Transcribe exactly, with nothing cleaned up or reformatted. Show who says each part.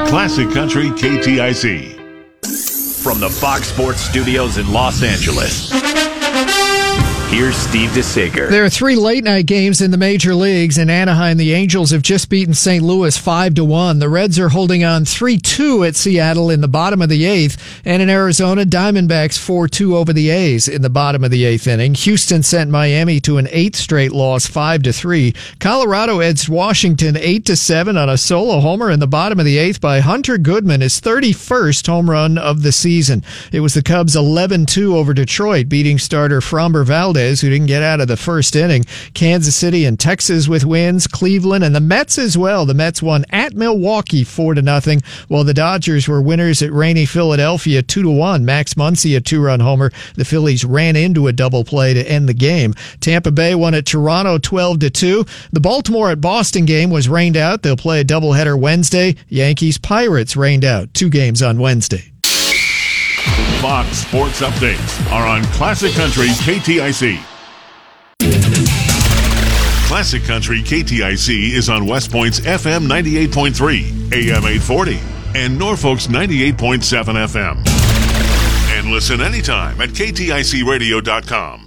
Speaker 1: Classic Country K T I C.
Speaker 2: From the Fox Sports Studios in Los Angeles, here's Steve DeSager.
Speaker 3: There are three late-night games in the major leagues. In Anaheim, the Angels have just beaten Saint Louis five to one. The Reds are holding on three two at Seattle in the bottom of the eighth. And in Arizona, Diamondbacks four two over the A's in the bottom of the eighth inning. Houston sent Miami to an eighth straight loss, five to three. Colorado edged Washington eight to seven on a solo homer in the bottom of the eighth by Hunter Goodman, his thirty-first home run of the season. It was the Cubs eleven two over Detroit, beating starter Framber Valdez, who didn't get out of the first inning. Kansas City and Texas with wins, Cleveland and the Mets as well. The Mets won at Milwaukee four to nothing, while the Dodgers were winners at rainy Philadelphia two to one. Max Muncy a two-run homer. The Phillies ran into a double play to end the game. Tampa Bay won at Toronto twelve to two. The Baltimore at Boston game was rained out. They'll play a doubleheader Wednesday. Yankees Pirates rained out. Two games on Wednesday.
Speaker 1: Fox Sports Updates are on Classic Country K T I C. Classic Country K T I C is on West Point's F M ninety-eight point three, A M eight forty, and Norfolk's ninety-eight point seven F M. And listen anytime at K T I C radio dot com.